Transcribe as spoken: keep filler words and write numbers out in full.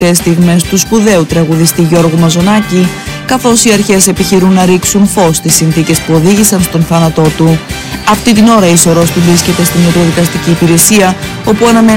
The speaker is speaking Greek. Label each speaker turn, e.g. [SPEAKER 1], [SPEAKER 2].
[SPEAKER 1] τελευταίες στιγμές του σπουδαίου τραγουδιστή Γιώργου Μαζονάκη, καθώς οι αρχές επιχειρούν να ρίξουν φως στις συνθήκες που οδήγησαν στον θάνατό του. Αυτή την ώρα η σωρός του βρίσκεται στην ιατροδικαστική υπηρεσία, όπου αναμένει